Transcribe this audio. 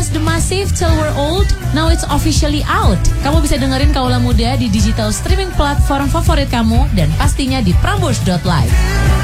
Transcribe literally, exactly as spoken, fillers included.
The Massive Till We're Old, now it's officially out. Kamu bisa dengerin Kaula Muda di digital streaming platform favorit kamu dan pastinya di prambors dot live.